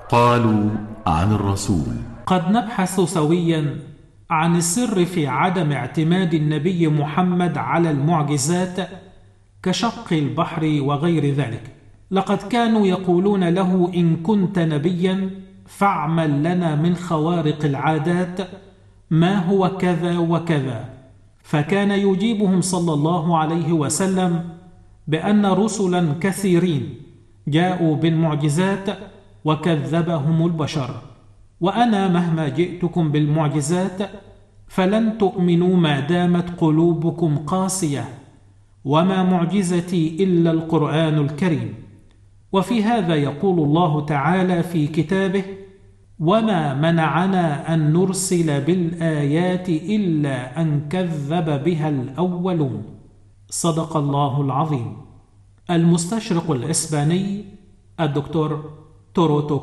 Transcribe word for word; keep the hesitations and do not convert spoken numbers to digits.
قالوا عن الرسول. قد نبحث سويا عن السر في عدم اعتماد النبي محمد على المعجزات كشق البحر وغير ذلك. لقد كانوا يقولون له: إن كنت نبيا فاعمل لنا من خوارق العادات ما هو كذا وكذا. فكان يجيبهم صلى الله عليه وسلم بأن رسلا كثيرين جاءوا بالمعجزات وكذبهم البشر، وأنا مهما جئتكم بالمعجزات فلن تؤمنوا ما دامت قلوبكم قاسية، وما معجزتي إلا القرآن الكريم. وفي هذا يقول الله تعالى في كتابه: وما منعنا أن نرسل بالآيات إلا أن كذب بها الأولون. صدق الله العظيم. المستشرق الإسباني الدكتور توروتو